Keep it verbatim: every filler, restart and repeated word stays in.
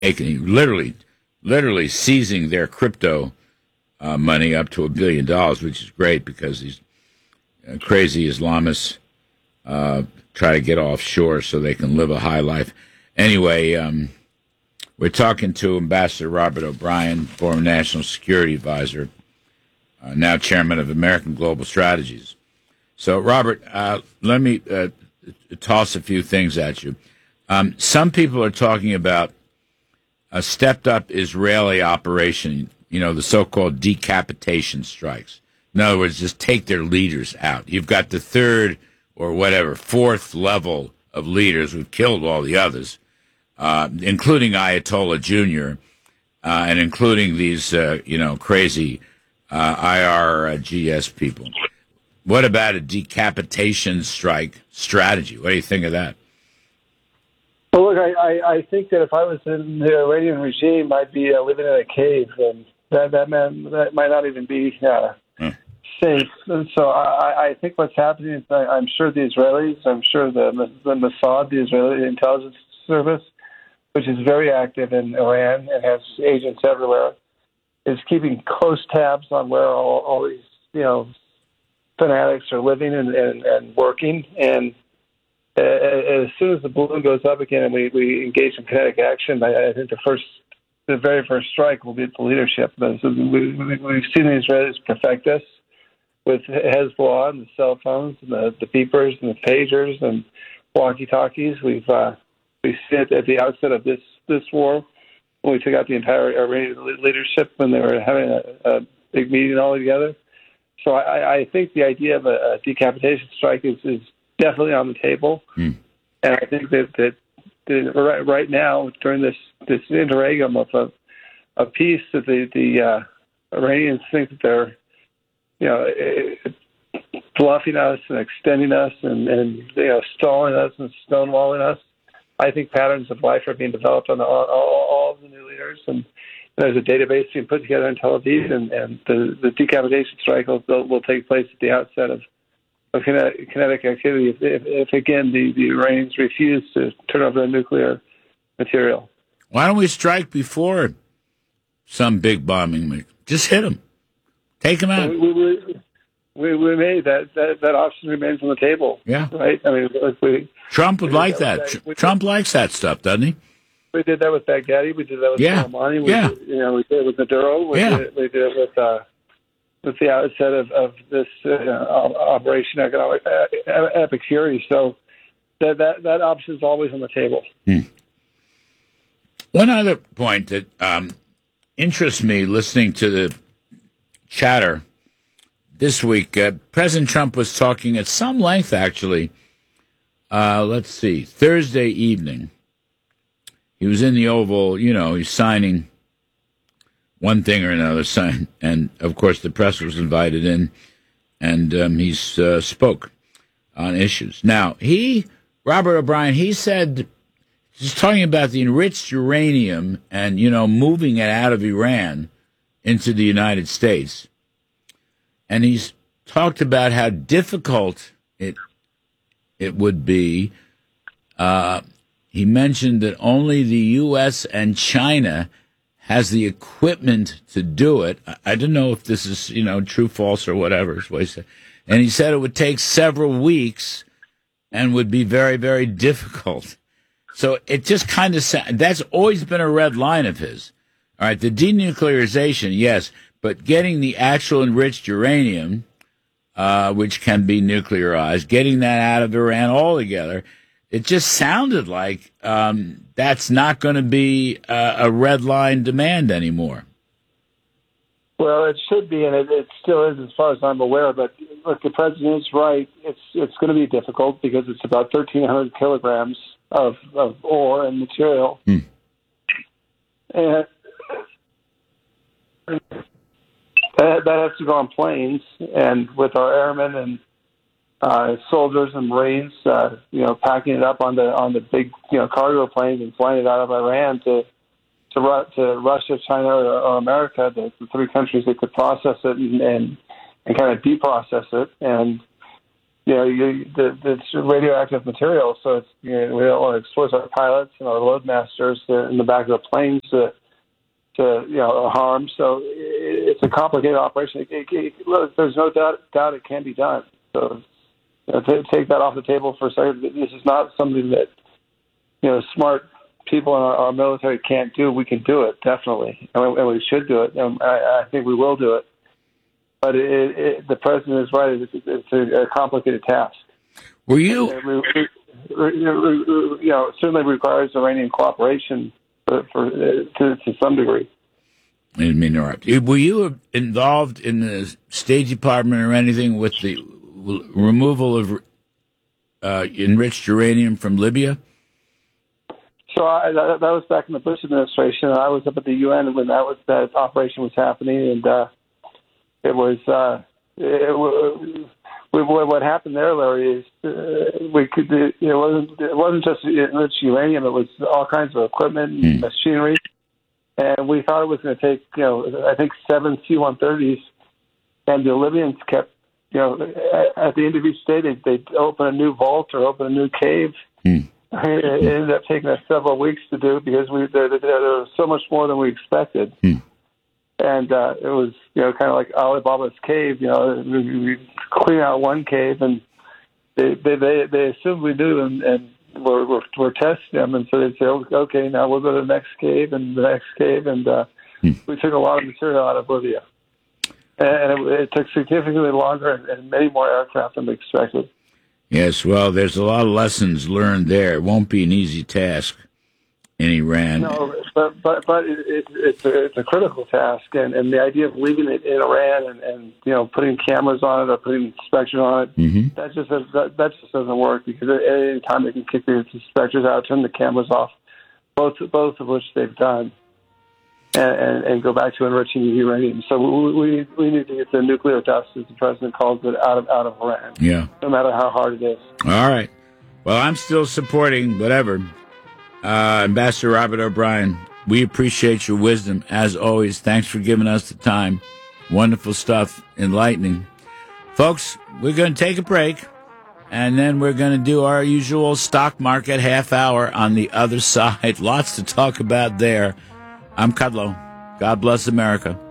making, literally, literally seizing their crypto uh, money up to a billion dollars, which is great because these uh, crazy Islamists uh, try to get offshore so they can live a high life. Anyway, um, we're talking to Ambassador Robert O'Brien, former National Security Advisor, uh, now Chairman of American Global Strategies. So, Robert, uh, let me uh, toss a few things at you. Um, some people are talking about a stepped-up Israeli operation, you know, the so-called decapitation strikes. In other words, just take their leaders out. You've got the third or whatever, fourth level of leaders who've killed all the others, uh, including Ayatollah Junior, uh, and including these, uh, you know, crazy uh, I R G S people. What about a decapitation strike strategy? What do you think of that? Well, look, I, I, I think that if I was in the Iranian regime, I'd be uh, living in a cave, and that that, man, that might not even be uh, huh. safe. And so I, I think what's happening is I, I'm sure the Israelis, I'm sure the, the Mossad, the Israeli intelligence service, which is very active in Iran and has agents everywhere, is keeping close tabs on where all, all these, you know, fanatics are living and, and, and working. And uh, as soon as the balloon goes up again and we, we engage in kinetic action, I, I think the first, the very first strike will be at the leadership. So we, we, we've seen the Israelis perfect this with Hezbollah and the cell phones and the, the beepers and the pagers and walkie-talkies. We've uh, we see it at the outset of this, this war when we took out the entire Iranian leadership when they were having a, a big meeting all together. So I, I think the idea of a, a decapitation strike is, is definitely on the table. Mm. And I think that, that, that right, right now, during this, this interregnum of a, a peace, that the, the uh, Iranians think that they're, you know, bluffing us and extending us and, and you know, stalling us and stonewalling us. I think patterns of life are being developed on the, all, all of the new leaders, and there's a database being put together in Tel Aviv, and, and the, the decapitation strike will, will take place at the outset of, of kinetic, kinetic activity if, if, if again, the, the Iranians refuse to turn over the nuclear material. Why don't we strike before some big bombing? Just hit them. Take them out. We, we, we, we may. That, that, that option remains on the table. Yeah. Right? I mean, we, Trump would like that. that. We, Trump likes that stuff, doesn't he? We did that with Baghdadi. We did that with yeah. Soleimani. We yeah. Did, you know, we did it with Maduro. We, yeah. did, we did it with, uh, with the outset of, of this uh, Operation Economic uh, Epic Fury. So that, that, that option is always on the table. Hmm. One other point that um, interests me listening to the chatter this week, uh, President Trump was talking at some length, actually, uh, let's see, Thursday evening. He was in the Oval, you know, he's signing one thing or another, sign, and, of course, the press was invited in, and um, he uh, spoke on issues. Now, he, Robert O'Brien, he said, he's talking about the enriched uranium and, you know, moving it out of Iran into the United States. And he's talked about how difficult it it would be. Uh, he mentioned that only the U S and China has the equipment to do it. I, I don't know if this is, you know, true, false, or whatever. Is what he said. And he said it would take several weeks and would be very, very difficult. So it just kind of, that's always been a red line of his. All right, the denuclearization, yes, but getting the actual enriched uranium, uh, which can be nuclearized, getting that out of Iran altogether, it just sounded like um, that's not going to be uh, a red line demand anymore. Well, it should be, and it, it still is, as far as I'm aware. But look, the president is right. It's it's going to be difficult because it's about thirteen hundred kilograms of, of ore and material, hmm. and that, that has to go on planes. And with our airmen and uh, soldiers and Marines, uh, you know, packing it up on the on the big you know cargo planes and flying it out of Iran to. To, to Russia, China, or, or America, the, the three countries that could process it and, and, and kind of deprocess it. And you know, you, the, it's radioactive material, so it's, you know, we don't want to expose our pilots and our loadmasters to, in the back of the planes to, to you know, harm. So it's a complicated operation. It, it, it, look, there's no doubt, doubt it can be done. So you know, to take that off the table for a second, this is not something that, you know, smart people in our, our military can't do. We can do it, definitely, and we, and we should do it, and I, I think we will do it. But it, it, the president is right. It's, it's a, a complicated task. Were you? It, you know, it certainly requires Iranian cooperation for, for to, to some degree. I didn't mean to interrupt. Were you involved in the State Department or anything with the removal of uh, enriched uranium from Libya? So I, that, that was back in the Bush administration, and I was up at the U N when that was that operation was happening, and. Uh, It was uh, it, it, what happened there, Larry. Is uh, we could you know, it wasn't it wasn't just enriched uranium. It was all kinds of equipment, and mm. machinery, and we thought it was going to take you know I think seven C one thirties, and the Libyans kept you know at, at the end of each day they they'd open a new vault or open a new cave. Mm. It ended up taking us several weeks to do because we there, there, there was so much more than we expected. Mm. And uh, it was, you know, kind of like Alibaba's cave. You know, we, we clean out one cave, and they they they, they assumed we knew, and, and we're, we're we're testing them, and so they'd say, okay, now we'll go to the next cave and the next cave, and uh, hmm. we took a lot of material out of Libya, and it, it took significantly longer and, and many more aircraft than we expected. Yes, well, there's a lot of lessons learned there. It won't be an easy task in Iran. No, but but but it, it, it's a it's a critical task, and, and the idea of leaving it in Iran and, and you know putting cameras on it or putting inspection on it, mm-hmm. that just that, that just doesn't work because at any time they can kick the inspectors out, turn the cameras off, both both of which they've done, and, and, and go back to enriching the uranium. So we, we we need to get the nuclear dust, as the president calls it, out of out of Iran. Yeah, no matter how hard it is. All right. Well, I'm still supporting whatever. Uh, Ambassador Robert O'Brien, we appreciate your wisdom, as always. Thanks for giving us the time. Wonderful stuff, enlightening. Folks, we're going to take a break, and then we're going to do our usual stock market half hour on the other side. Lots to talk about there. I'm Kudlow. God bless America.